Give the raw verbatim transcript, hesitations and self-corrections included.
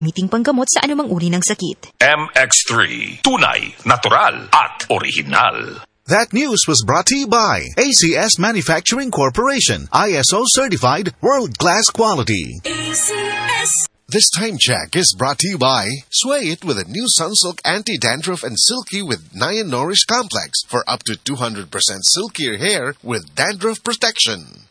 Miting panggamot sa anumang uri ng sakit. M X three. Tunay, natural, at original. That news was brought to you by A C S Manufacturing Corporation, I S O certified, world-class quality. A C S. This time check is brought to you by Sway It with a new Sunsilk Anti-Dandruff and Silky with Nian Nourish Complex for up to two hundred percent silkier hair with dandruff protection.